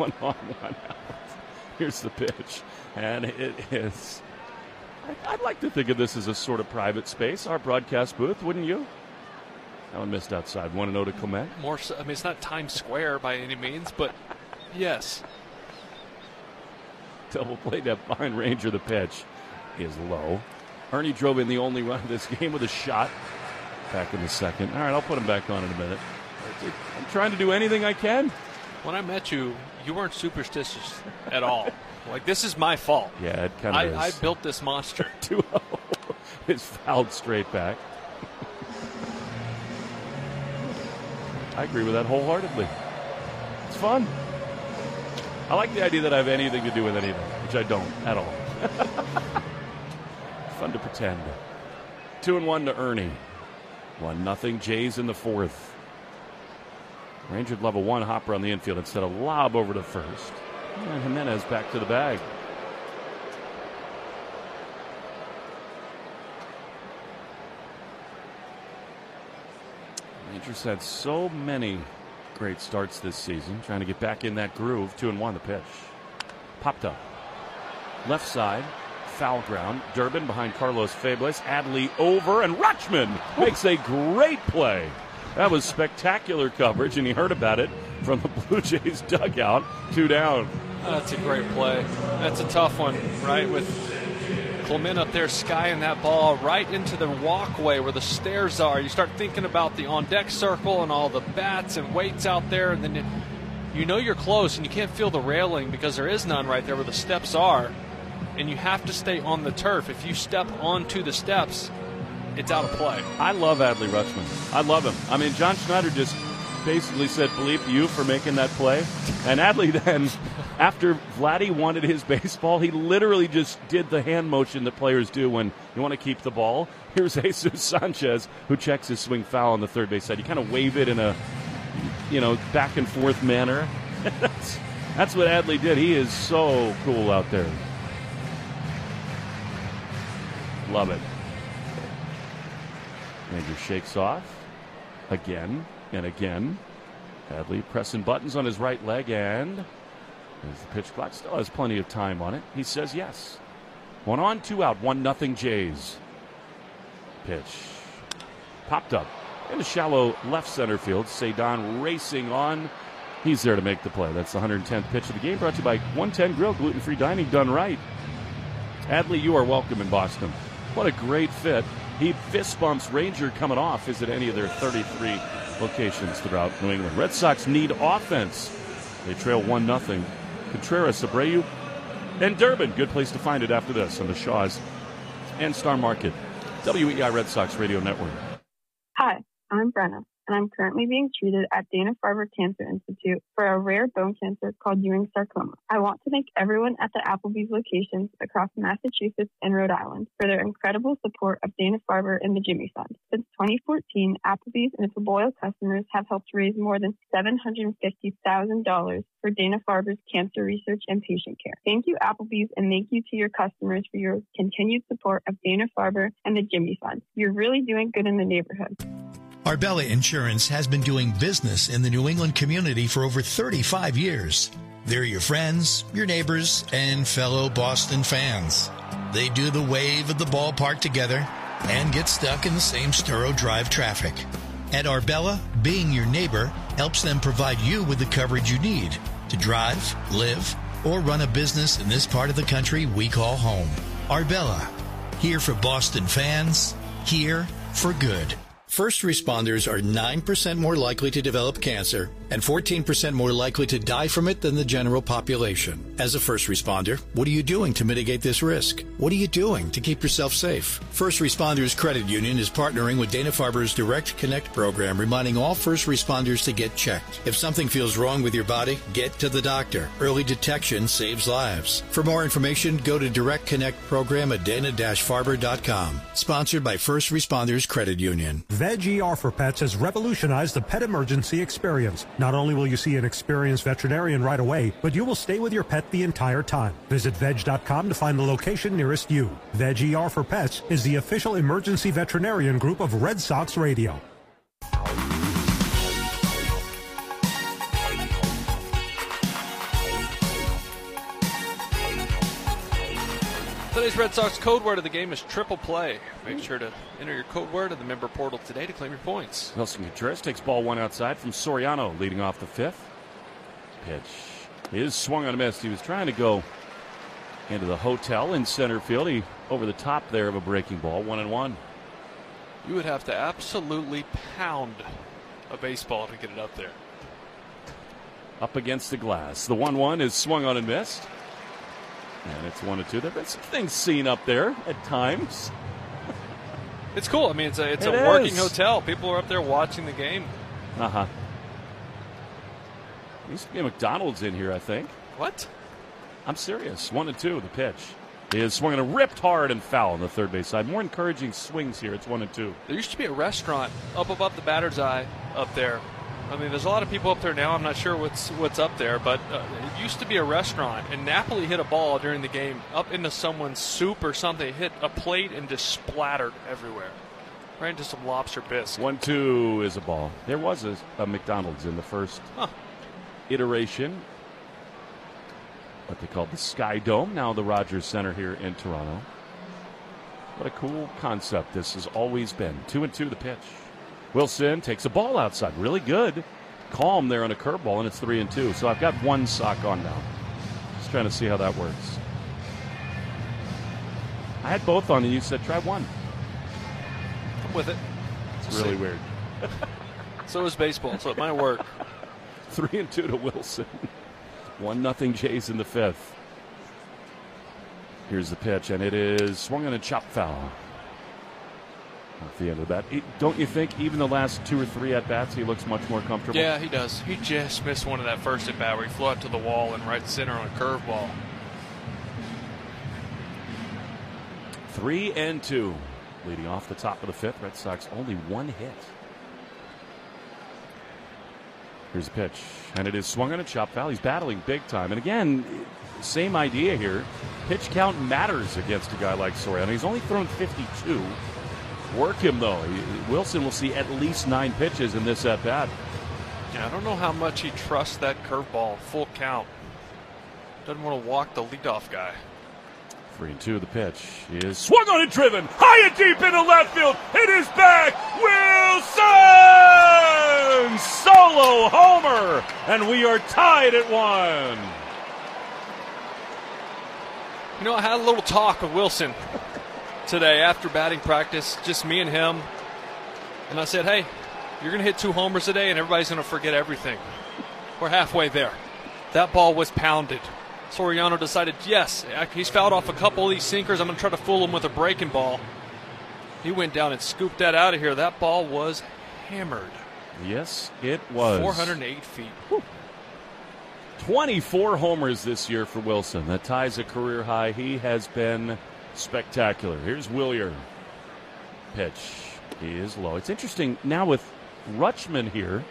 1 on, 1 out. Here's the pitch. And it is. I'd like to think of this as a sort of private space, our broadcast booth, wouldn't you? That one missed outside. 1-0 to Clement. More so, I mean, it's not Times Square by any means, but yes. Double play depth behind Ranger. The pitch is low. Ernie drove in the only run of this game with a shot. Back in the second. All right, I'll put him back on in a minute. I'm trying to do anything I can. When I met you, you weren't superstitious at all. Like, this is my fault. Yeah, it kind of is. I built this monster. 2-0 is fouled straight back. I agree with that wholeheartedly. It's fun. I like the idea that I have anything to do with anything, which I don't at all. Fun to pretend. 2-1 to Ernie. 1-0 Jays in the fourth. Ranger would love a one-hopper on the infield instead of lob over to first. And Jimenez back to the bag. Rangers had so many great starts this season, trying to get back in that groove. 2-1 the pitch. Popped up. Left side. Foul ground. Durbin behind Carlos Febles. Adley over, and Rutschman makes a great play. That was spectacular coverage, and he heard about it from the Blue Jays dugout. 2 down. That's a great play. That's a tough one, right? With Clement up there skying that ball right into the walkway where the stairs are. You start thinking about the on-deck circle and all the bats and weights out there, and then you know you're close, and you can't feel the railing because there is none right there where the steps are. And you have to stay on the turf. If you step onto the steps, it's out of play. I love Adley Rutschman. I love him. I mean, John Schneider just basically said, bleep you for making that play. And Adley then, after Vladdy wanted his baseball, he literally just did the hand motion that players do when you want to keep the ball. Here's Jesus Sanchez, who checks his swing foul on the third base side. You kind of wave it in a, back and forth manner. That's what Adley did. He is so cool out there. Love it. Ranger shakes off again and again. Adley pressing buttons on his right leg, and as the pitch clock still has plenty of time on it, he says yes. 1 on, 2 out, 1-0 Jays. Pitch popped up into shallow left center field. Cedon racing on. He's there to make the play. That's the 110th pitch of the game, brought to you by 110 Grill, gluten-free dining done right. Adley, you are welcome in Boston. What a great fit. He fist bumps Ranger coming off. Visit any of their 33 locations throughout New England. Red Sox need offense. They trail 1-0. Contreras, Abreu, and Durbin. Good place to find it after this on the Shaws and Star Market. WEI Red Sox Radio Network. Hi, I'm Brenna, and I'm currently being treated at Dana-Farber Cancer Institute for a rare bone cancer called Ewing sarcoma. I want to thank everyone at the Applebee's locations across Massachusetts and Rhode Island for their incredible support of Dana-Farber and the Jimmy Fund. Since 2014, Applebee's and its loyal customers have helped raise more than $750,000 for Dana-Farber's cancer research and patient care. Thank you, Applebee's, and thank you to your customers for your continued support of Dana-Farber and the Jimmy Fund. You're really doing good in the neighborhood. Arbella Insurance has been doing business in the New England community for over 35 years. They're your friends, your neighbors, and fellow Boston fans. They do the wave at the ballpark together and get stuck in the same Sturrow Drive traffic. At Arbella, being your neighbor helps them provide you with the coverage you need to drive, live, or run a business in this part of the country we call home. Arbella, here for Boston fans, here for good. First responders are 9% more likely to develop cancer and 14% more likely to die from it than the general population. As a first responder, what are you doing to mitigate this risk? What are you doing to keep yourself safe? First Responders Credit Union is partnering with Dana-Farber's Direct Connect program, reminding all first responders to get checked. If something feels wrong with your body, get to the doctor. Early detection saves lives. For more information, go to Direct Connect program at dana-farber.com. Sponsored by First Responders Credit Union. Veg ER for Pets has revolutionized the pet emergency experience. Not only will you see an experienced veterinarian right away, but you will stay with your pet the entire time. Visit veg.com to find the location nearest you. Veg ER for Pets is the official emergency veterinarian group of Red Sox Radio. Today's Red Sox code word of the game is triple play. Make sure to enter your code word in the member portal today to claim your points. Wilson Contreras takes ball one outside from Soriano, leading off the fifth. Pitch is swung on and missed. He was trying to go into the hotel in center field. He over the top there of a breaking ball, 1-1. You would have to absolutely pound a baseball to get it up there. Up against the glass. The 1-1 is swung on and missed. And it's 1-2. There have been some things seen up there at times. It's cool. I mean, it's a working hotel. People are up there watching the game. Uh-huh. Used to be a McDonald's in here, I think. What? I'm serious. 1-2, the pitch is swung and ripped hard and foul on the third base side. More encouraging swings here. It's 1-2. There used to be a restaurant up above the batter's eye up there. I mean, there's a lot of people up there now. I'm not sure what's up there, but it used to be a restaurant. And Napoli hit a ball during the game up into someone's soup or something. It hit a plate and just splattered everywhere. Right into some lobster bisque. 1-2 is a ball. There was a McDonald's in the first iteration. What they called the Sky Dome, now the Rogers Center here in Toronto. What a cool concept this has always been. 2-2 the pitch. Wilson takes a ball outside. Really good. Calm there on a curveball, and it's 3-2. So I've got one sock on now. Just trying to see how that works. I had both on, and you said try one. I'm with it. It's really weird. So is baseball, so it might work. 3-2 to Wilson. 1-0 Jays in the fifth. Here's the pitch, and it is swung on a chop foul. At the end of that, don't you think even the last 2 or 3 at-bats he looks much more comfortable? Yeah, he does. He just missed one of that first at-bat where he flew out to the wall in right center on a curveball. 3-2. Leading off the top of the fifth, Red Sox only 1 hit. Here's the pitch, and it is swung on a chop foul. He's battling big time. And again, same idea here. Pitch count matters against a guy like Soriano. He's only thrown 52. Work him, though. Wilson will see at least 9 pitches in this at-bat. Yeah, I don't know how much he trusts that curveball. Full count. Doesn't want to walk the leadoff guy. 3-2, the pitch is swung on and driven. High and deep into left field. It is back. Wilson! Solo homer. And we are tied at 1. You know, I had a little talk with Wilson today after batting practice, just me and him. And I said, hey, you're going to hit 2 homers today and everybody's going to forget everything. We're halfway there. That ball was pounded. Soriano decided, yes, he's fouled off a couple of these sinkers. I'm going to try to fool him with a breaking ball. He went down and scooped that out of here. That ball was hammered. Yes, it was. 408 feet. Whew. 24 homers this year for Wilson. That ties a career high. He has been spectacular. Here's Willier. Pitch is low. It's interesting now with Rutschman here.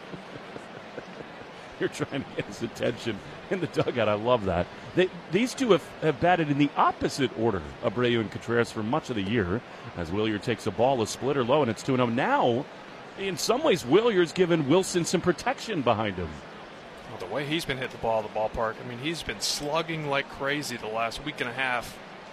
You're trying to get his attention in the dugout. I love that. These two have batted in the opposite order, Abreu and Contreras, for much of the year. As Willier takes a ball, a splitter low, and it's 2-0. Now, in some ways, Willier's given Wilson some protection behind him. Well, the way he's been hitting the ball at the ballpark, I mean, he's been slugging like crazy the last week and a half.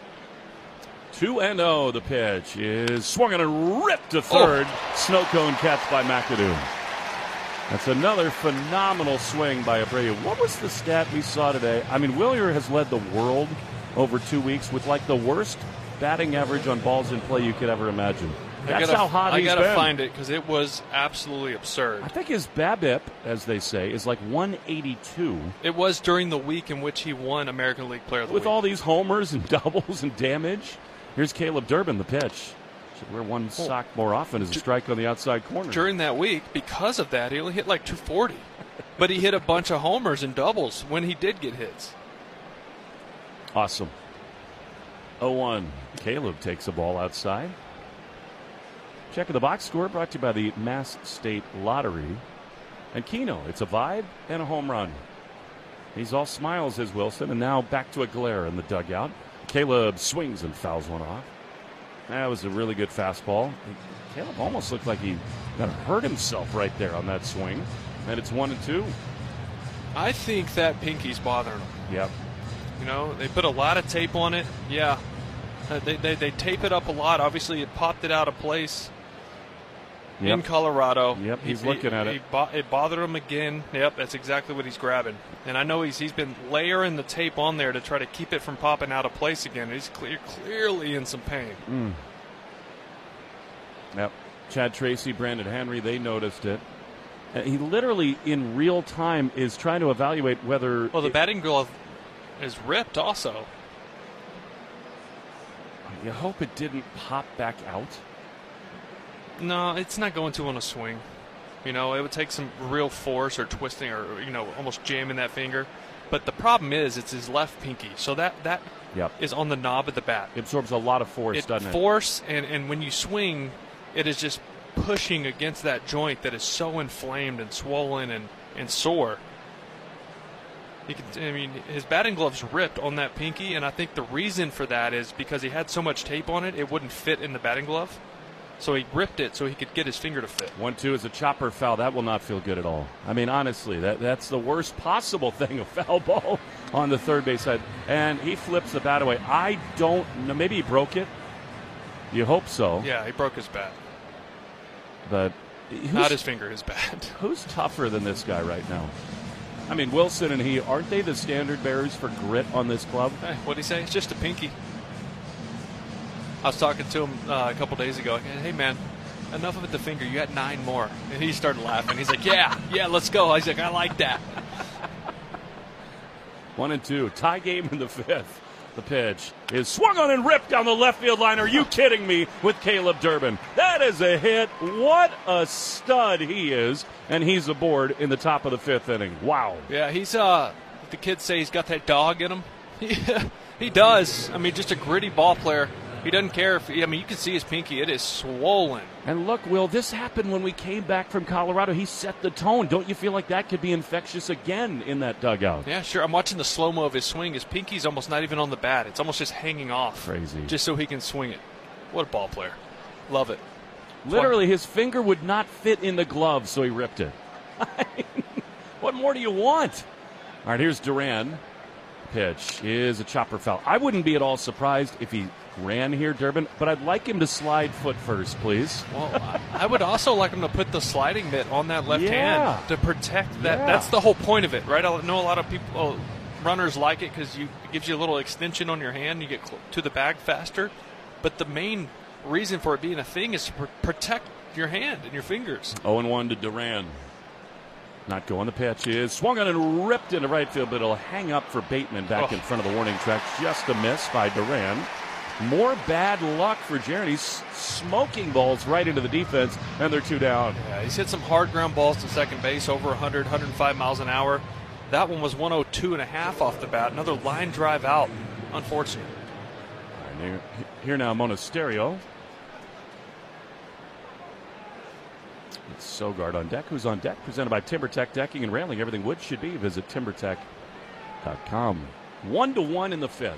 2-0. The pitch is swung and ripped to third. Snow cone catch by McAdoo. That's another phenomenal swing by Abreu. What was the stat we saw today? I mean, Willier has led the world over 2 weeks with like the worst batting average on balls in play you could ever imagine. That's how hot he's been. I gotta find it because it was absolutely absurd. I think his BABIP, as they say, is like 182. It was during the week in which he won American League Player of the Week. With all these homers and doubles and damage. Here's Caleb Durbin, the pitch. Should wear one sock more often as a strike on the outside corner. During that week, because of that, he only hit like 240. But he hit a bunch of homers and doubles when he did get hits. Awesome. 0-1. Caleb takes a ball outside. Check of the box score brought to you by the Mass State Lottery. And Keno, it's a vibe and a home run. He's all smiles as Wilson, and now back to a glare in the dugout. Caleb swings and fouls one off. That was a really good fastball. Caleb almost looked like he got hurt himself right there on that swing. And it's 1-2. I think that pinky's bothering him. Yep. You know, they put a lot of tape on it. Yeah, They tape it up a lot. Obviously, it popped it out of place Yep. in Colorado. Yep, he's looking at it. It bothered him again. Yep, that's exactly what he's grabbing. And I know he's been layering the tape on there to try to keep it from popping out of place again. He's clearly in some pain. Yep. Chad Tracy, Brandon Henry, they noticed it. He literally, in real time, is trying to evaluate whether... Well, the batting glove is ripped also. You hope it didn't pop back out. No, it's not going to on a swing. You know, it would take some real force or twisting or, you know, almost jamming that finger. But the problem is it's his left pinky. So that Yep. is on the knob of the bat. It absorbs a lot of force, doesn't it? Force, and when you swing, it is just pushing against that joint that is so inflamed and swollen and sore. His batting glove's ripped on that pinky, and I think the reason for that is because he had so much tape on it, it wouldn't fit in the batting glove. So he ripped it so he could get his finger to fit. 1-2 is a chopper foul. That will not feel good at all. I mean, honestly, that's the worst possible thing, a foul ball on the third base side. And he flips the bat away. I don't know. Maybe he broke it. You hope so. Yeah, he broke his bat. But not his finger, his bat. Who's tougher than this guy right now? I mean, Wilson and he, aren't they the standard bearers for grit on this club? Hey, what'd he say? It's just a pinky. I was talking to him a couple days ago. Hey, man, enough of it, the finger. You had 9 more. And he started laughing. He's like, yeah, let's go. I was like, I like that. 1-2. Tie game in the 5th. The pitch is swung on and ripped down the left field line. Are you kidding me? With Caleb Durbin. That is a hit. What a stud he is. And he's aboard in the top of the 5th inning. Wow. Yeah, he's, the kids say he's got that dog in him. He does. I mean, just a gritty ball player. He doesn't care if, you can see his pinky. It is swollen. And look, Will, this happened when we came back from Colorado. He set the tone. Don't you feel like that could be infectious again in that dugout? Yeah, sure. I'm watching the slow-mo of his swing. His pinky's almost not even on the bat. It's almost just hanging off. Crazy. Just so he can swing it. What a ball player. Love it. Literally, his finger would not fit in the glove, so he ripped it. What more do you want? All right, here's Duran. Pitch is a chopper foul. I wouldn't be at all surprised if he ran here, Durbin, but I'd like him to slide foot first, please. Well, I would also like him to put the sliding mitt on that left hand to protect that. Yeah. That's the whole point of it, right? I know a lot of people, runners like it because it gives you a little extension on your hand. You get to the bag faster. But the main reason for it being a thing is to protect your hand and your fingers. 0-1 to Duran. Not going. The pitch is swung on and ripped into right field, but it'll hang up for Bateman back in front of the warning track. Just a miss by Duran. More bad luck for Jaron. He's smoking balls right into the defense, and they're 2 down. Yeah, he's hit some hard ground balls to second base, over 100, 105 miles an hour. That one was 102.5 off the bat. Another line drive out. Unfortunate. All right, here now, Monasterio. It's Sogard on deck. Who's on deck? Presented by TimberTech Decking and Railing. Everything wood should be. Visit timbertech.com. 1-1 in the 5th.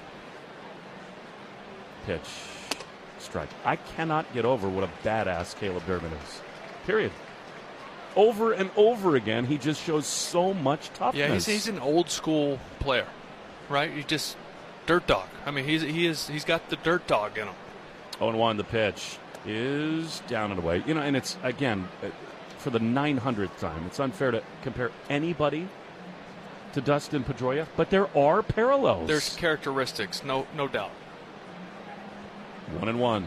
Pitch. Strike. I cannot get over what a badass Caleb Durbin is. Period. Over and over again, he just shows so much toughness. Yeah, he's an old school player, right? He's just dirt dog. I mean, he's got the dirt dog in him. 0-1, the pitch is down and away. And it's, again, for the 900th time, it's unfair to compare anybody to Dustin Pedroia, but there are parallels. There's characteristics, no doubt. 1-1.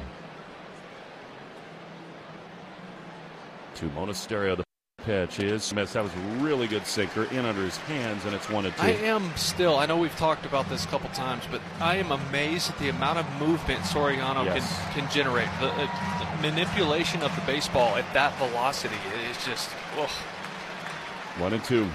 To Monasterio, the pitch is Smith. That was a really good sinker in under his hands, and it's 1-2. I know we've talked about this a couple times, but I am amazed at the amount of movement Soriano can generate. The manipulation of the baseball at that velocity is just, 1-2.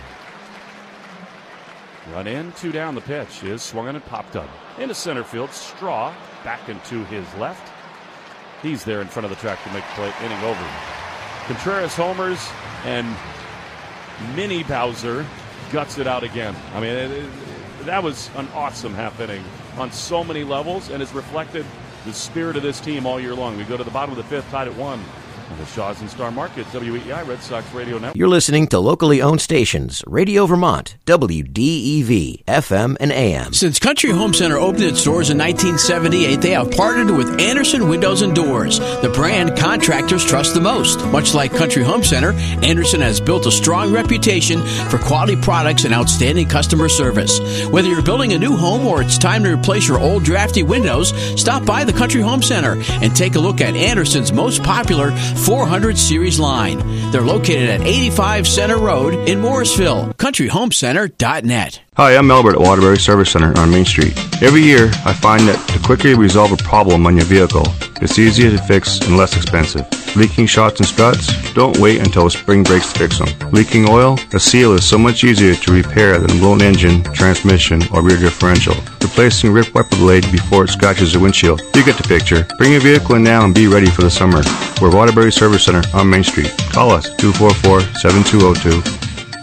Run in, 2 down. The pitch is swung on and popped up into center field. Straw back into his left. He's there in front of the track to make the play. Inning over. Contreras homers, and Mini Bowser guts it out again. I mean, that was an awesome half inning on so many levels, and has reflected the spirit of this team all year long. We go to the bottom of the 5th, tied at 1. The Shaw's and Star Market, WEEI, Red Sox Radio Network. You're listening to locally owned stations, Radio Vermont, WDEV, FM and AM. Since Country Home Center opened its doors in 1978, they have partnered with Anderson Windows and Doors, the brand contractors trust the most. Much like Country Home Center, Anderson has built a strong reputation for quality products and outstanding customer service. Whether you're building a new home or it's time to replace your old drafty windows, stop by the Country Home Center and take a look at Anderson's most popular 400 series line. They're located at 85 Center Road in Morrisville. CountryHomeCenter.net. Hi, I'm Albert at Waterbury Service Center on Main Street. Every year, I find that the quicker you resolve a problem on your vehicle, it's easier to fix and less expensive. Leaking shocks and struts? Don't wait until spring breaks to fix them. Leaking oil? A seal is so much easier to repair than a blown engine, transmission, or rear differential. Replacing a ripped wiper blade before it scratches your windshield. You get the picture. Bring your vehicle in now and be ready for the summer. We're Waterbury Service Center on Main Street. Call us 244-7202.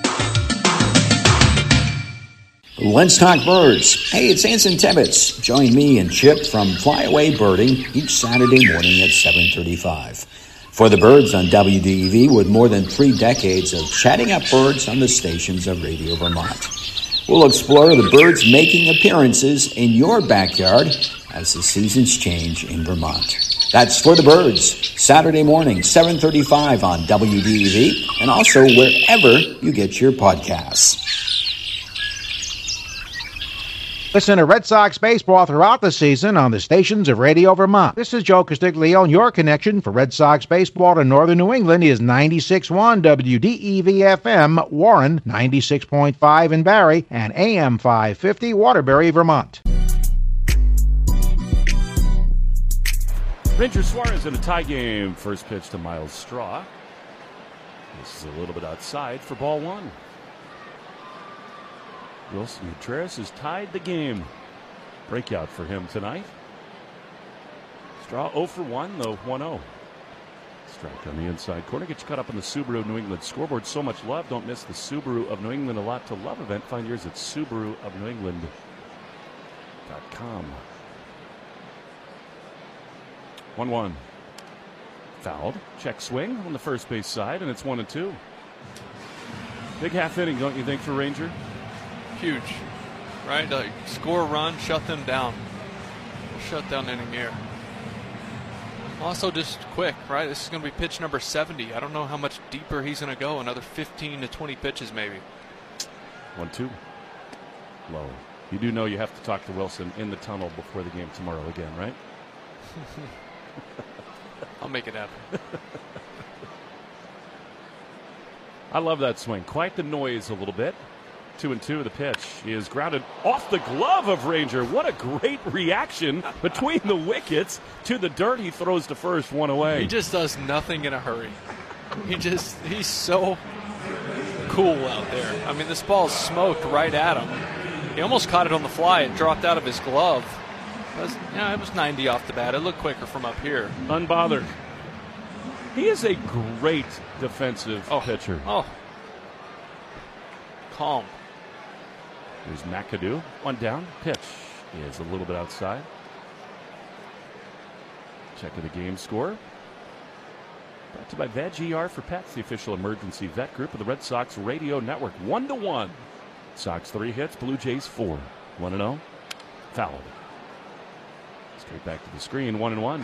Let's talk birds. Hey, it's Anson Tebbets. Join me and Chip from Flyaway Birding each Saturday morning at 7:35. For the birds on WDEV, with more than 3 decades of chatting up birds on the stations of Radio Vermont. We'll explore the birds making appearances in your backyard as the seasons change in Vermont. That's For the Birds, Saturday morning, 7:35 on WDEV, and also wherever you get your podcasts. Listen to Red Sox baseball throughout the season on the stations of Radio Vermont. This is Joe Castiglione, and your connection for Red Sox baseball to Northern New England is 96.1 WDEV-FM, Warren, 96.5 in Barrie, and AM 550 Waterbury, Vermont. Ranger Suarez in a tie game. First pitch to Miles Straw. This is a little bit outside for ball one. Wilson Contreras has tied the game. Breakout for him tonight. Straw 0 for 1, though 1-0. Strike on the inside corner. Get you caught up on the Subaru of New England scoreboard. So much love. Don't miss the Subaru of New England A Lot to Love event. Find yours at SubaruofNewEngland.com. 1-1. Fouled. Check swing on the first base side, and it's 1-2. Big half inning, don't you think, for Ranger? Huge, right? Like, score a run, shut them down. We'll shut down inning here. Also, just quick, right? This is going to be pitch number 70. I don't know how much deeper he's going to go. Another 15 to 20 pitches, maybe. 1-2. Low. You do know you have to talk to Wilson in the tunnel before the game tomorrow again, right? I'll make it happen. I love that swing. Quite the noise a little bit. 2-2 the pitch. He is grounded off the glove of Ranger. What a great reaction between the wickets to the dirt. He throws to first, one away. He just does nothing in a hurry. He's so cool out there. I mean, this ball smoked right at him. He almost caught it on the fly. It dropped out of his glove. It was 90 off the bat. It looked quicker from up here. Unbothered. He is a great defensive pitcher. Calm. There's McAdoo. One down. Pitch is a little bit outside. Checking the game score. Brought to you by Veg ER for Pets, the official emergency vet group of the Red Sox Radio Network. 1-1. Sox 3 hits, Blue Jays 4. 1-0. Fouled. Straight back to the screen. 1-1.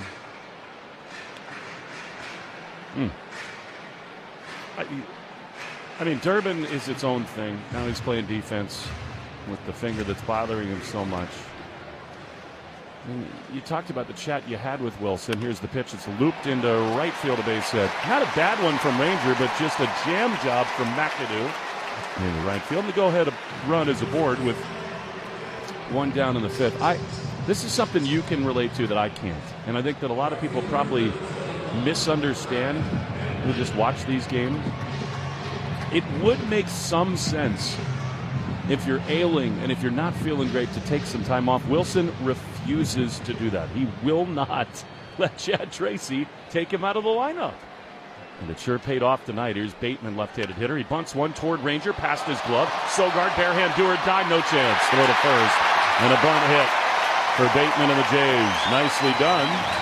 I mean, Durbin is its own thing. Now he's playing defense with the finger that's bothering him so much. And you talked about the chat you had with Wilson. Here's the pitch. It's looped into right field, a base hit. Not a bad one from Ranger, but just a jam job from McAdoo in the right field. And the go-ahead run is aboard with one down in the fifth. This is something you can relate to that I can't. And I think that a lot of people probably misunderstand who just watch these games. It would make some sense if you're ailing and if you're not feeling great to take some time off. Wilson refuses to do that. He will not let Chad Tracy take him out of the lineup. And it sure paid off tonight. Here's Bateman, left-handed hitter. He bunts one toward Ranger, past his glove. Sogard, bare hand, do or die, no chance. Throw to first. And a bunt hit for Bateman and the Jays. Nicely done.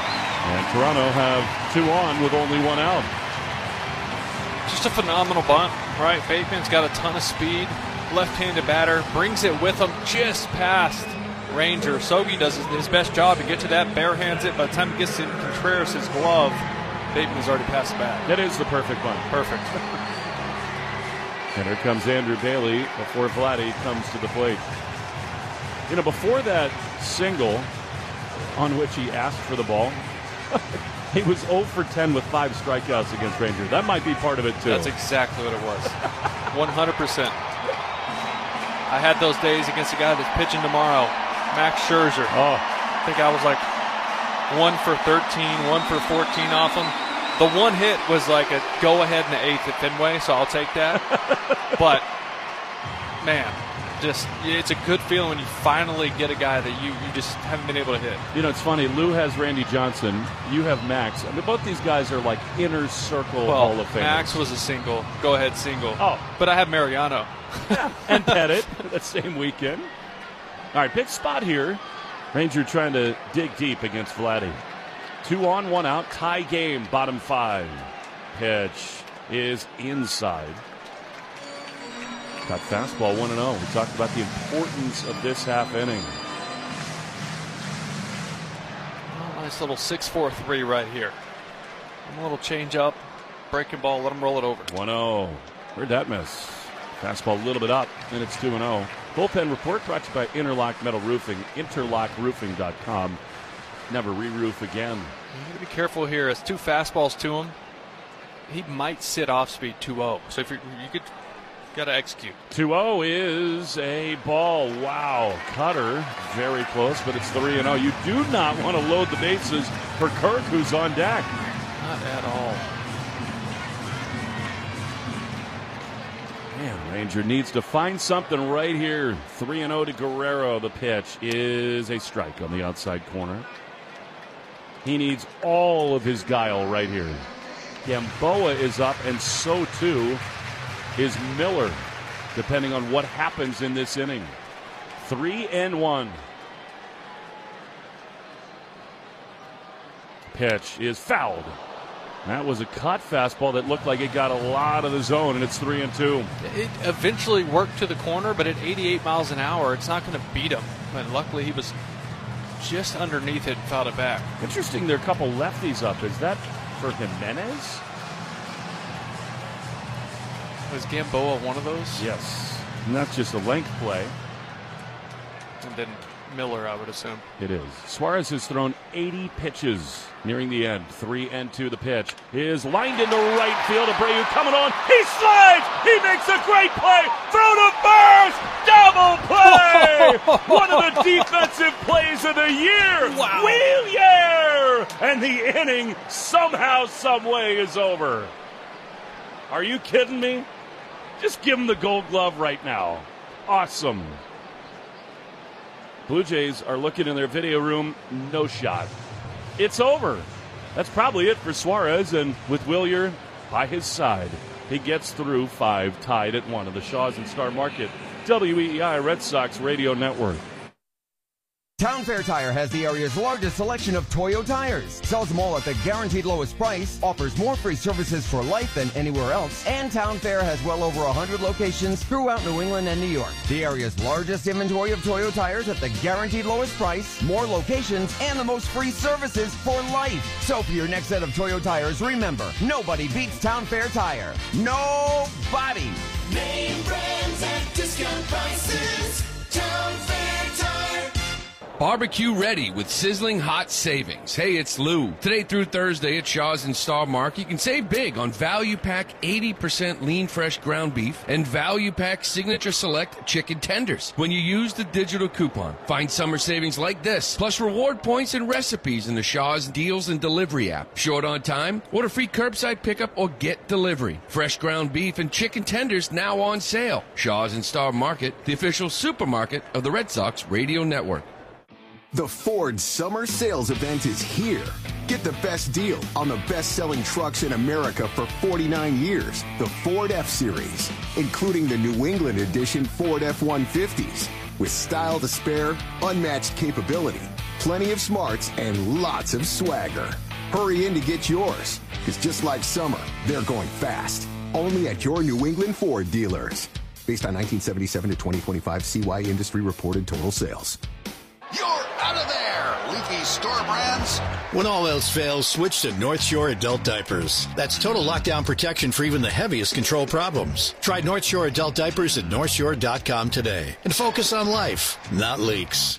And Toronto have 2 on with only 1 out. Just a phenomenal bunt, right? Bateman's got a ton of speed. Left-handed batter, brings it with him just past Ranger. Sogi does his best job to get to that, barehands it. By the time he gets to Contreras' glove, Bateman has already passed the bat. That is the perfect bunt. Perfect. And here comes Andrew Bailey before Vladdy comes to the plate. You know, before that single on which he asked for the ball, he was 0 for 10 with 5 strikeouts against Rangers. That might be part of it, too. That's exactly what it was. 100%. I had those days against the guy that's pitching tomorrow, Max Scherzer. Oh. I think I was like 1 for 13, 1 for 14 off him. The one hit was like a go-ahead in the 8th at Fenway, so I'll take that. But, man, just it's a good feeling when you finally get a guy that you just haven't been able to hit. You know, it's funny. Lou has Randy Johnson. You have Max. I mean, both these guys are like inner circle Hall of Famers. Max was a single, go-ahead single. Oh. But I have Mariano. And Pettit that same weekend. All right, big spot here. Ranger trying to dig deep against Vladdy. 2 on, 1 out. Tie game, bottom 5. Pitch is inside. Got fastball 1-0. We talked about the importance of this half inning. Oh, nice little 6-4-3 right here. A little change up, breaking ball, let him roll it over. 1-0. Where'd that miss? Fastball a little bit up, and it's 2-0. Bullpen report brought to you by Interlock Metal Roofing, interlockroofing.com. Never re-roof again. You got to be careful here. It's 2 fastballs to him. He might sit off speed 2-0. So if you got to execute. 2-0 is a ball. Wow. Cutter, very close, but it's 3-0. You do not want to load the bases for Kirk, who's on deck. Not at all. Man, Ranger needs to find something right here. 3-0 to Guerrero. The pitch is a strike on the outside corner. He needs all of his guile right here. Gamboa is up, and so too is Miller, depending on what happens in this inning. 3-1. Pitch is fouled. That was a cut fastball that looked like it got a lot of the zone, and it's 3-2. It eventually worked to the corner, but at 88 miles an hour, it's not going to beat him. But luckily, he was just underneath it and fouled it back. Interesting, there are a couple lefties up. Is that for Jimenez? Was Gamboa one of those? Yes. Not just a length play. And then Miller, I would assume. It is. Suarez has thrown 80 pitches nearing the end. 3-2 the pitch is lined into right field. Abreu coming on. He slides. He makes a great play. Throw to first. Double play. One of the defensive plays of the year. Wow. Wheelier. And the inning somehow, some way is over. Are you kidding me? Just give him the gold glove right now. Awesome. Blue Jays are looking in their video room, no shot. It's over. That's probably it for Suarez, and with Wheelier by his side, he gets through 5, tied at 1 of the Shaws and Star Market, WEEI Red Sox Radio Network. Town Fair Tire has the area's largest selection of Toyo tires. Sells them all at the guaranteed lowest price, offers more free services for life than anywhere else, and Town Fair has well over 100 locations throughout New England and New York. The area's largest inventory of Toyo tires at the guaranteed lowest price, more locations, and the most free services for life. So for your next set of Toyo tires, remember, nobody beats Town Fair Tire. Nobody! Name brands at discount prices. Town Fair Tire. Barbecue ready with sizzling hot savings. Hey, it's Lou. Today through Thursday at Shaw's and Star Market, you can save big on Value Pack 80% lean fresh ground beef and Value Pack Signature Select chicken tenders. When you use the digital coupon, find summer savings like this, plus reward points and recipes in the Shaw's Deals and Delivery app. Short on time? Order free curbside pickup or get delivery. Fresh ground beef and chicken tenders now on sale. Shaw's and Star Market, the official supermarket of the Red Sox Radio Network. The Ford Summer Sales Event is here. Get the best deal on the best-selling trucks in America for 49 years, the Ford F-Series, including the New England edition Ford F-150s, with style to spare, unmatched capability, plenty of smarts, and lots of swagger. Hurry in to get yours, because just like summer, they're going fast. Only at your New England Ford dealers. Based on 1977 to 2025 CY industry reported total sales. You're out of there, leaky store brands. When all else fails, switch to North Shore Adult Diapers. That's total lockdown protection for even the heaviest control problems. Try North Shore Adult Diapers at NorthShore.com today. And focus on life, not leaks.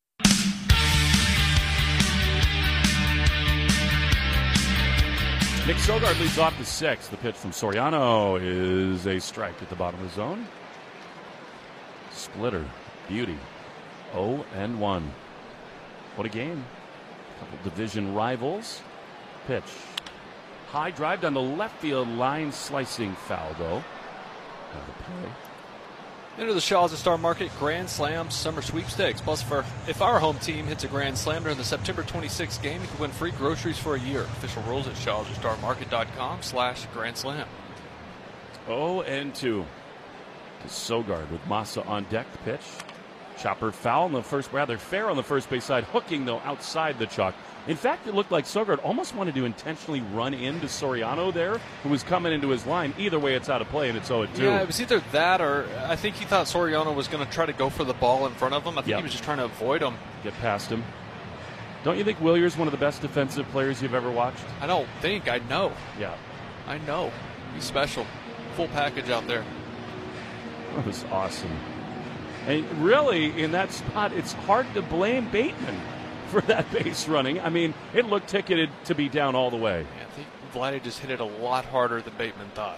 Nick Sogard leads off the sixth. The pitch from Soriano is a strike at the bottom of the zone. Splitter. Beauty. 0-1. What a game. Couple division rivals. Pitch. High drive down the left field line. Slicing foul, though. Out of play. Into the Shaw's Star Market Grand Slam Summer Sweepstakes. Plus, if our home team hits a Grand Slam during the September 26th game, you can win free groceries for a year. Official rules at shawstarmarket.com/Grand Slam. 0-2 to Sogard with Massa on deck. The pitch. Chopper foul on the first, rather fair on the first base side. Hooking, though, outside the chalk. In fact, it looked like Sogard almost wanted to intentionally run into Soriano there, who was coming into his line. Either way, it's out of play, and it's 0-2. Yeah, it was either that or I think he thought Soriano was going to try to go for the ball in front of him. I think he was just trying to avoid him. Get past him. Don't you think Willier's one of the best defensive players you've ever watched? I don't think. I know. Yeah. I know. He's special. Full package out there. That was awesome. And really, in that spot, it's hard to blame Bateman for that base running. I mean, it looked ticketed to be down all the way. Yeah, I think Vladdy just hit it a lot harder than Bateman thought.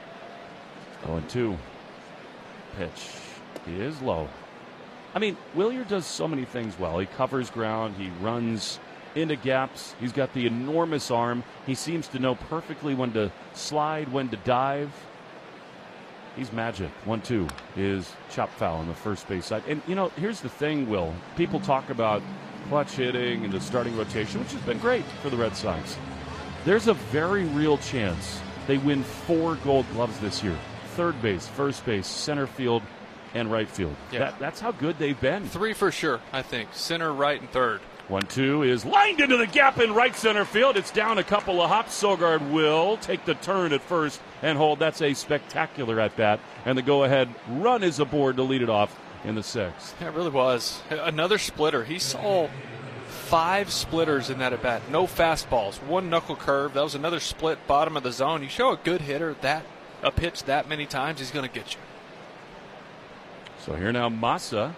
0-2. Pitch is low. I mean, Willier does so many things well. He covers ground. He runs into gaps. He's got the enormous arm. He seems to know perfectly when to slide, when to dive. He's magic. 1-2 is chop foul on the first base side. And, you know, here's the thing, Will. People talk about clutch hitting and the starting rotation, which has been great for the Red Sox. There's a very real chance they win 4 Gold Gloves this year. Third base, first base, center field, and right field. Yeah. That's how good they've been. 3 for sure, I think. Center, right, and third. 1-2 is lined into the gap in right center field. It's down a couple of hops. Sogard will take the turn at first and hold. That's a spectacular at-bat. And the go-ahead run is aboard to lead it off in the 6th. Yeah, it really was. Another splitter. He saw 5 splitters in that at-bat. No fastballs. 1 knuckle curve. That was another split bottom of the zone. You show a good hitter a pitch that many times, he's going to get you. So here now Massa.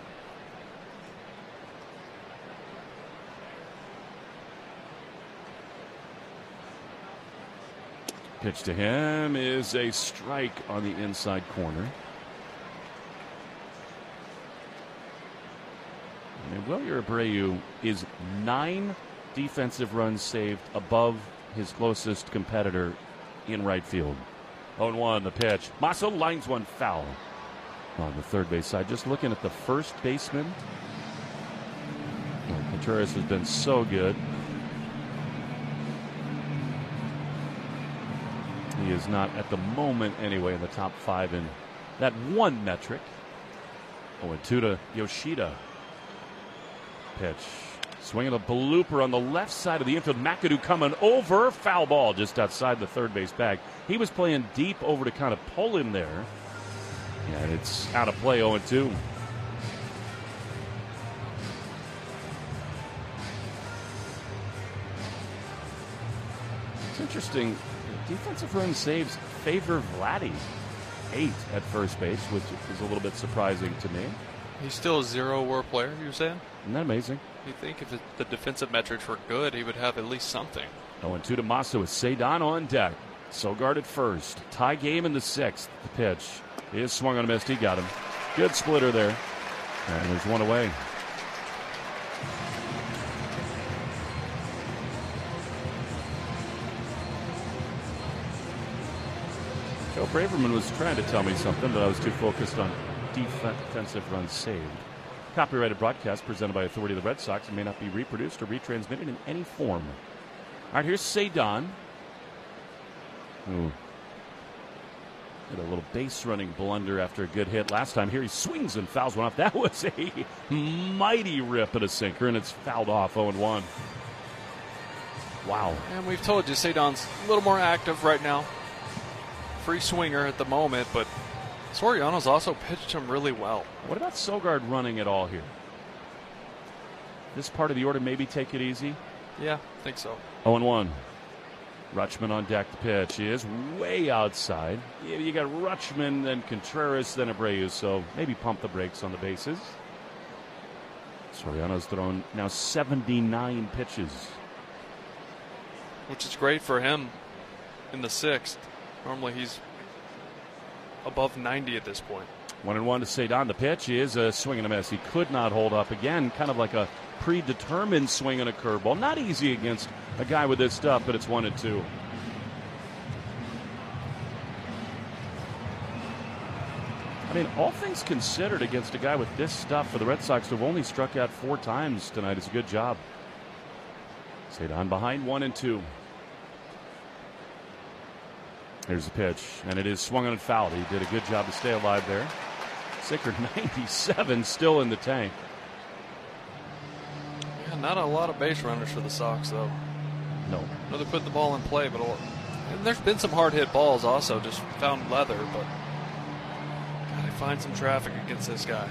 Pitch to him is a strike on the inside corner. And Wilyer Abreu is 9 defensive runs saved above his closest competitor in right field. 0-1 the pitch. Massa lines one foul on the third base side. Just looking at the first baseman. Contreras has been so good. He is not, at the moment anyway, in the top 5 in that one metric. 0-2 to Yoshida. Pitch. Swinging a blooper on the left side of the infield. McAdoo coming over. Foul ball just outside the third base bag. He was playing deep over to kind of pull him there. And it's out of play, 0-2. It's interesting. Defensive run saves favor Vladdy. 8 at first base, which is a little bit surprising to me. He's still a 0 WAR player, you're saying? Isn't that amazing? You think if the defensive metrics were good, he would have at least something. 0-2 to Massa with Cedon on deck. Sogard at first. Tie game in the 6th. The pitch is swung on a miss. He got him. Good splitter there. And there's one away. Joe Braverman was trying to tell me something, but I was too focused on defensive runs saved. Copyrighted broadcast presented by authority of the Red Sox and may not be reproduced or retransmitted in any form. All right, here's Cedon, who had a little base running blunder after a good hit last time. Here he swings and fouls one off. That was a mighty rip at a sinker, and it's fouled off. 0-1. Wow. And we've told you, Cedon's a little more active right now. Free swinger at the moment, but Soriano's also pitched him really well. What about Sogard running at all here? This part of the order, maybe take it easy? Yeah, I think so. 0-1. Rutschman on deck. The pitch is way outside. You got Rutschman, then Contreras, then Abreu, so maybe pump the brakes on the bases. Soriano's thrown now 79 pitches. Which is great for him in the 6th. Normally he's above 90 at this point. 1-1 to Cedon. The pitch is a swing and a miss. He could not hold up. Again, kind of like a predetermined swing and a curveball. Not easy against a guy with this stuff, but it's 1-2. I mean, all things considered, against a guy with this stuff, for the Red Sox to have only struck out 4 times tonight is a good job. Cedon behind 1-2. Here's the pitch, and it is swung on and fouled. He did a good job to stay alive there. Sicker 97 still in the tank. Yeah, not a lot of base runners for the Sox, though. No. No, they put the ball in play, but and there's been some hard hit balls also, just found leather, but gotta find some traffic against this guy.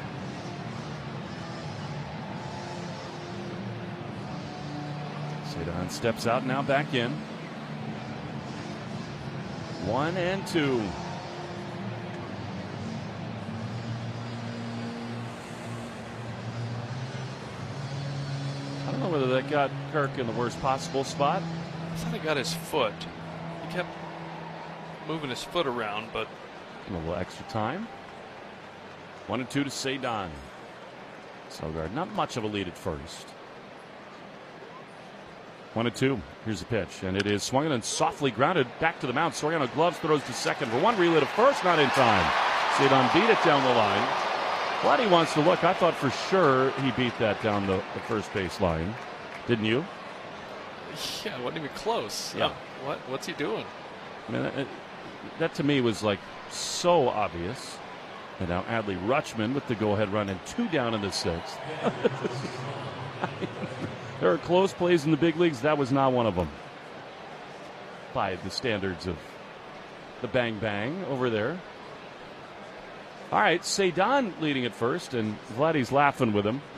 Cedon steps out, now back in. 1-2. I don't know whether that got Kirk in the worst possible spot. I thought he got his foot. He kept moving his foot around, but a little extra time. 1-2 to Cedon. Sogard, not much of a lead at first. 1-2. Here's the pitch, and it is swung and softly grounded back to the mound. Soriano gloves, throws to second for one, relay to first, not in time. Cedon beat it down the line. Vladdy wants to look. I thought for sure he beat that down the first base line. Didn't you? yeah, it wasn't even close. Yeah. What's he doing? I mean, that to me was like so obvious. And now Adley Rutschman with the go-ahead run and 2 down in the 6th. There are close plays in the big leagues. That was not one of them. By the standards of the bang-bang over there. All right, Cedon leading at first, and Vladdy's laughing with him.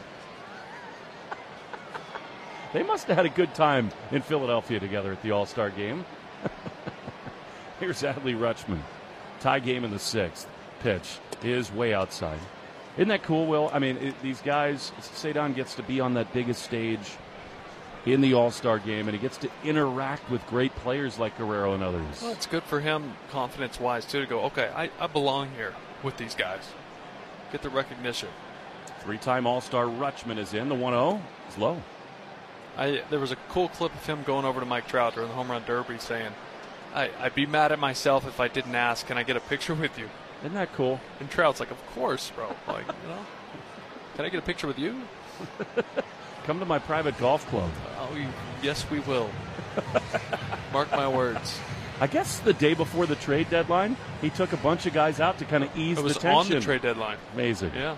They must have had a good time in Philadelphia together at the All-Star game. Here's Adley Rutschman. Tie game in the 6th. Pitch is way outside. Isn't that cool, Will? I mean, these guys, Cedon gets to be on that biggest stage in the All-Star game, and he gets to interact with great players like Guerrero and others. Well, it's good for him, confidence-wise, too, to go, okay, I belong here with these guys. Get the recognition. 3-time All-Star Rutschman is in. The 1-0 is low. There was a cool clip of him going over to Mike Trout during the Home Run Derby saying, I'd be mad at myself if I didn't ask, can I get a picture with you? Isn't that cool? And Trout's like, of course, bro. Like, can I get a picture with you? Come to my private golf club. Oh, yes, we will. Mark my words. I guess the day before the trade deadline, he took a bunch of guys out to kind of ease the tension. It was on the trade deadline. Amazing. Yeah.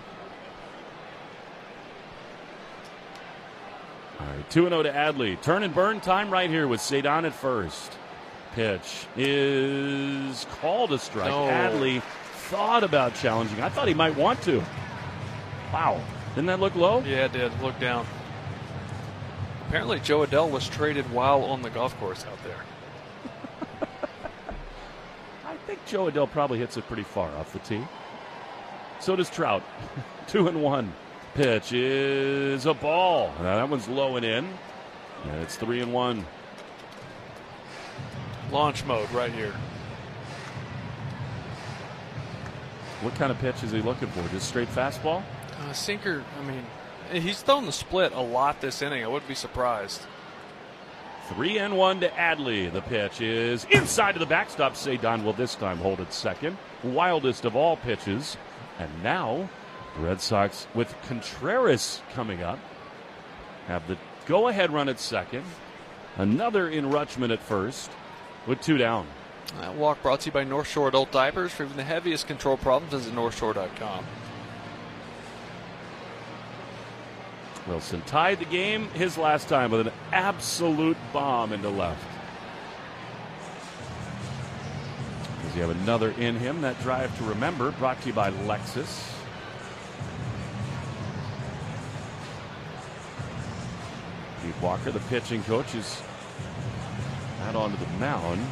All right, 2-0 to Adley. Turn and burn time right here with Cedon at first. Pitch is called a strike. No. Adley thought about challenging. I thought he might want to. Wow. Didn't that look low? Yeah, it did. Look down. Apparently, Joe Adell was traded while on the golf course out there. I think Joe Adell probably hits it pretty far off the tee. So does Trout. 2-1. Pitch is a ball. Now that one's low and in. And it's 3-1. Launch mode right here. What kind of pitch is he looking for? Just straight fastball? Sinker, I mean, he's thrown the split a lot this inning. I wouldn't be surprised. 3-1 to Adley. The pitch is inside to the backstop. Cedon will this time hold it second. Wildest of all pitches. And now, the Red Sox with Contreras coming up have the go-ahead run at second. Another in Rutschman at first with 2 down. That walk brought to you by North Shore Adult Diapers. For even the heaviest control problems, visit NorthShore.com. Wilson tied the game his last time with an absolute bomb into left. Does he have another in him? That drive to remember, brought to you by Lexus. Pete Walker, the pitching coach, is out onto the mound.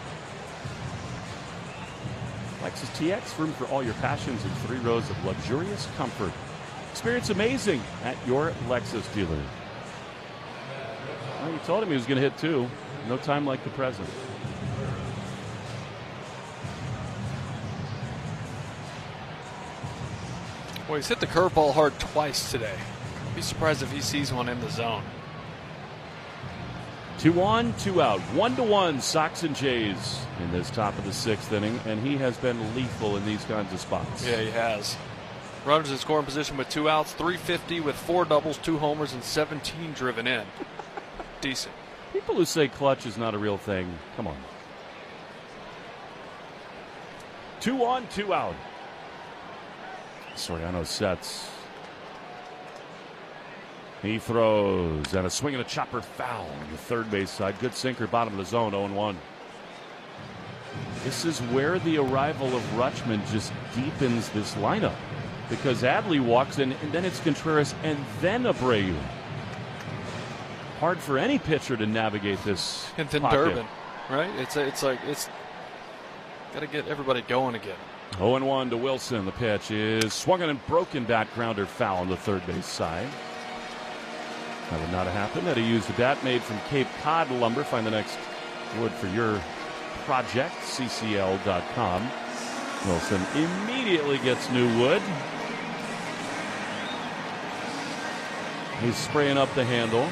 Lexus TX, room for all your passions in 3 rows of luxurious comfort. Experience amazing at your Lexus dealer. Well, you told him he was going to hit 2. No time like the present. Well, he's hit the curveball hard twice today. I'd be surprised if he sees one in the zone. 2 on, 2 out. 1-1 Sox and Jays in this top of the 6th inning, and he has been lethal in these kinds of spots. Yeah, he has. Runners in scoring position with 2 outs, 350 with 4 doubles, 2 homers, and 17 driven in. Decent. People who say clutch is not a real thing, come on. 2 on, 2 out. Soriano sets. He throws, and a swing and a chopper foul on the third base side. Good sinker, bottom of the zone, 0-1. This is where the arrival of Rutschman just deepens this lineup, because Adley walks in, and then it's Contreras, and then Abreu. Hard for any pitcher to navigate this. And then pocket. Durbin, right? It's got to get everybody going again. 0-1 to Wilson. The pitch is swung and broken back grounder foul on the third base side. That would not have happened had he used a bat made from Cape Cod lumber. Find the next wood for your project, ccl.com. Wilson immediately gets new wood. He's spraying up the handle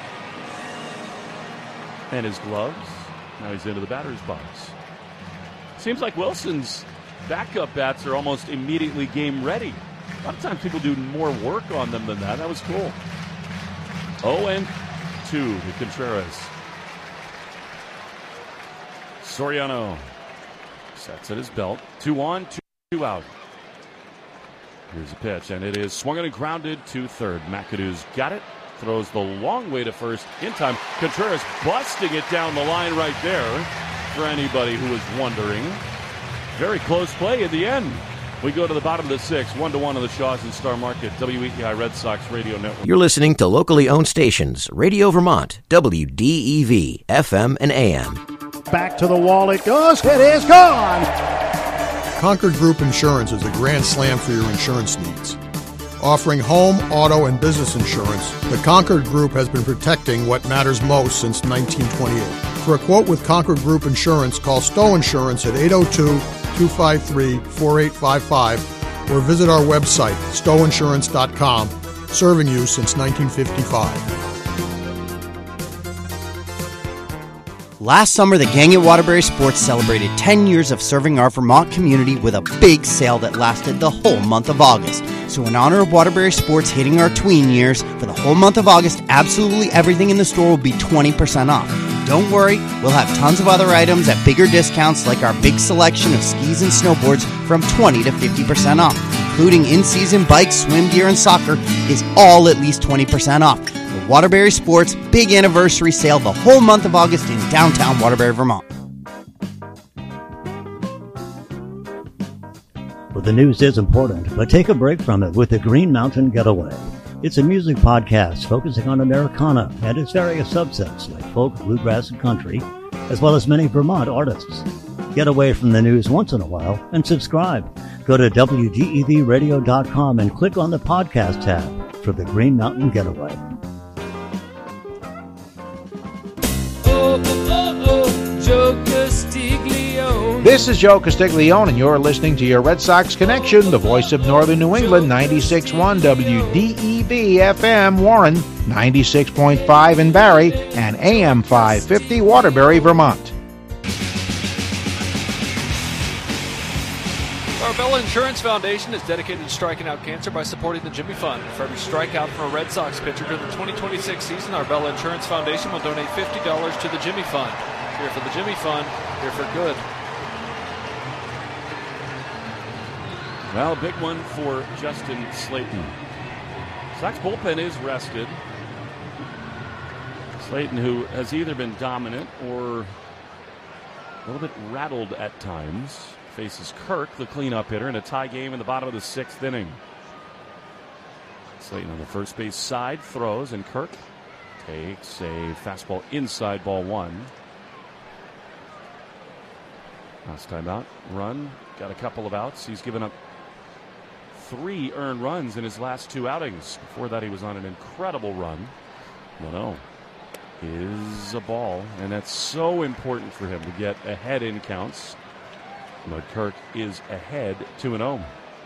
and his gloves. Now he's into the batter's box. Seems like Wilson's backup bats are almost immediately game ready. A lot of times people do more work on them than that. That was cool. 0-2 to Contreras. Soriano sets at his belt. 2 on, 2 out. Here's a pitch, and it is swung and grounded to third. McAdoo's got it. Throws the long way to first in time. Contreras busting it down the line right there for anybody who was wondering. Very close play at the end. We go to the bottom of the 6th, 1-1 on the Shaws and Star Market, WEEI Red Sox Radio Network. You're listening to locally owned stations, Radio Vermont, WDEV, FM and AM. Back to the wall it goes. It is gone. Concord Group Insurance is a grand slam for your insurance needs. Offering home, auto, and business insurance, the Concord Group has been protecting what matters most since 1928. For a quote with Concord Group Insurance, call Stowe Insurance at 802-253-4855 or visit our website, stoweinsurance.com, serving you since 1955. Last summer, the gang at Waterbury Sports celebrated 10 years of serving our Vermont community with a big sale that lasted the whole month of August. So in honor of Waterbury Sports hitting our tween years, for the whole month of August, absolutely everything in the store will be 20% off. Don't worry, we'll have tons of other items at bigger discounts, like our big selection of skis and snowboards from 20 to 50% off, including in-season bikes, swim gear, and soccer is all at least 20% off. The Waterbury Sports Big Anniversary Sale the whole month of August in downtown Waterbury, Vermont. Well, the news is important, but take a break from it with the Green Mountain Getaway. It's a music podcast focusing on Americana and its various subsets like folk, bluegrass, and country, as well as many Vermont artists. Get away from the news once in a while and subscribe. Go to WDEVradio.com and click on the podcast tab for the Green Mountain Getaway. Joe Castiglione. This is Joe Castiglione, and you're listening to your Red Sox Connection, the voice of Northern New England, 96.1 WDEV FM Warren, 96.5 in Barrie, and AM 550 Waterbury, Vermont. Arbella Insurance Foundation is dedicated to striking out cancer by supporting the Jimmy Fund. For every strikeout from a Red Sox pitcher during the 2026 season, Arbella Insurance Foundation will donate $50 to the Jimmy Fund. Here for the Jimmy Fund, here for good. Well, big one for Justin Slayton. Sox bullpen is rested. Slayton, who has either been dominant or a little bit rattled at times, faces Kirk, the cleanup hitter, in a tie game in the bottom of the 6th inning. Slayton on the first base side throws, and Kirk takes a fastball inside, ball 1. Last time out, run, got a couple of outs. He's given up 3 earned runs in his last 2 outings. Before that, he was on an incredible run. 1-0 is a ball, and that's so important for him to get ahead in counts. But Kirk is ahead 2-0.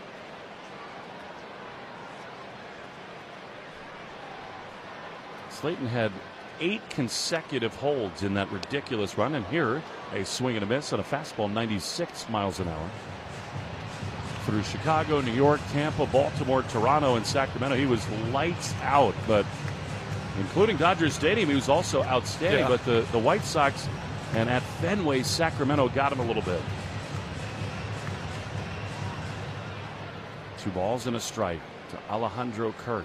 Slayton had 8 consecutive holds in that ridiculous run, and here a swing and a miss on a fastball 96 miles an hour. Through Chicago, New York, Tampa, Baltimore, Toronto, and Sacramento, he was lights out, but including Dodger Stadium, he was also outstanding. Yeah. But the White Sox and at Fenway, Sacramento got him a little bit. 2 balls and a strike to Alejandro Kirk.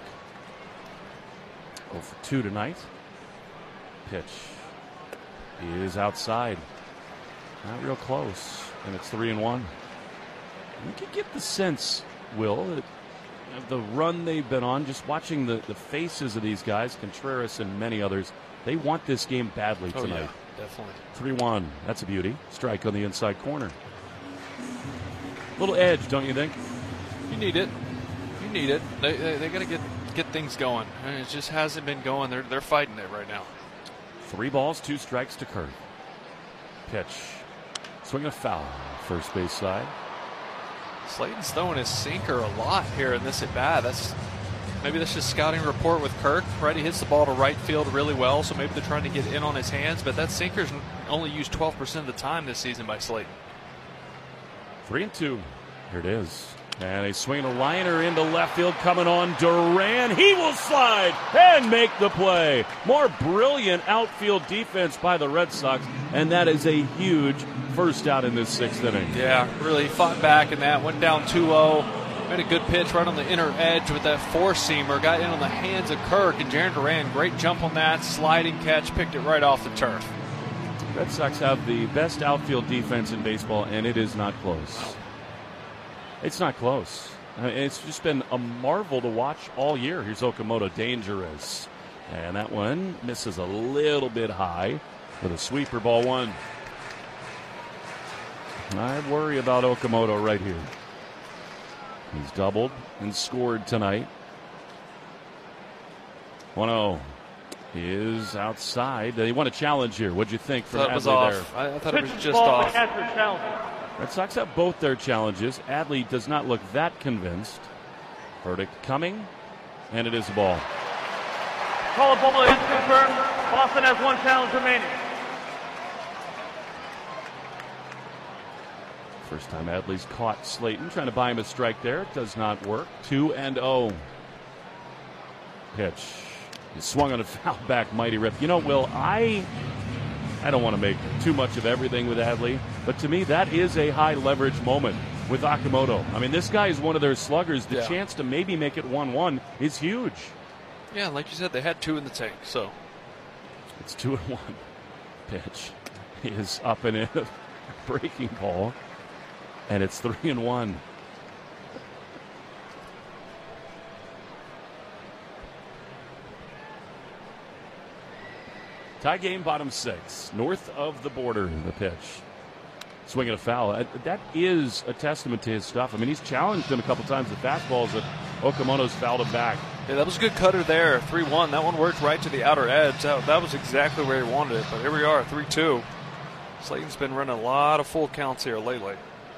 0 for 2 tonight. Pitch is outside. Not real close, and it's 3-1. You can get the sense, Will, that of the run they've been on, just watching the faces of these guys, Contreras and many others, they want this game badly tonight. Oh, yeah, definitely. 3-1. That's a beauty. Strike on the inside corner. Little edge, don't you think? You need it. You need it. They got to get things going. And it just hasn't been going. They're fighting it right now. 3 balls, 2 strikes to Kirk. Pitch. Swing and a foul. First base side. Slayton's throwing his sinker a lot here in this at bat. Maybe that's just scouting report with Kirk. Right, he hits the ball to right field really well, so maybe they're trying to get in on his hands. But that sinker's only used 12% of the time this season by Slayton. 3-2. Here it is. And a swing and a liner into left field coming on Duran. He will slide and make the play. More brilliant outfield defense by the Red Sox, and that is a huge first out in this 6th inning. Yeah, really fought back in that. Went down 2-0. Made a good pitch right on the inner edge with that four-seamer. Got in on the hands of Kirk, and Jarren Duran, great jump on that. Sliding catch, picked it right off the turf. Red Sox have the best outfield defense in baseball, and it is not close. It's not close. It's just been a marvel to watch all year. Here's Okamoto, dangerous. And that one misses a little bit high with a sweeper, ball 1. I worry about Okamoto right here. He's doubled and scored tonight. 1-0 is outside. They want a challenge here. What'd you think from That was Adley off. there? I thought it was just off. Red Sox have both their challenges. Adley does not look that convinced. Verdict coming, and it is a ball. Call a ball is confirmed. Boston has 1 challenge remaining. First time Adley's caught Slayton trying to buy him a strike there. It does not work. 2-0. Pitch. He swung on a foul back, mighty rip. You know, Will, I don't want to make too much of everything with Adley, but to me that is a high leverage moment with Okamoto. I mean, this guy is one of their sluggers. The chance to maybe make it 1-1 is huge. Yeah, like you said, they had 2 in the tank, so. It's 2-1. Pitch is up and in. Breaking ball. And it's 3-1. Tie game, bottom 6. North of the border, the pitch. Swing and a foul. That is a testament to his stuff. I mean, he's challenged him a couple times with fastballs that Okamoto's fouled him back. Yeah, that was a good cutter there. 3-1. That one worked right to the outer edge. That was exactly where he wanted it. But here we are, 3-2. Slayton's been running a lot of full counts here lately.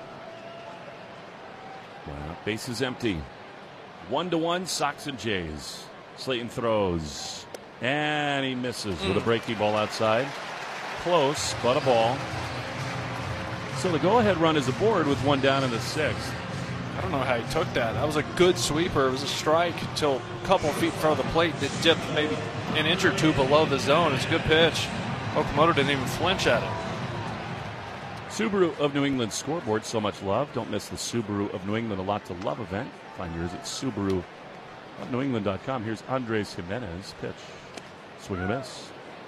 Well, base is empty. 1-1, Sox and Jays. Slayton throws. And he misses with a breaking ball outside. Close, but a ball. So the go-ahead run is aboard with 1 down in the 6th. I don't know how he took that. That was a good sweeper. It was a strike until a couple feet in front of the plate that dipped maybe an inch or 2 below the zone. It's a good pitch. Okamoto didn't even flinch at it. Subaru of New England scoreboard, so much love. Don't miss the Subaru of New England A Lot to Love event. Find yours at On NewEngland.com, here's Andres Jimenez. Pitch. Swing and a miss.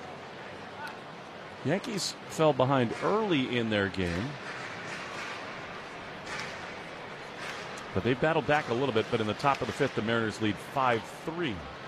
Yankees fell behind early in their game, but they battled back a little bit. But in the top of the fifth, the Mariners lead 5-3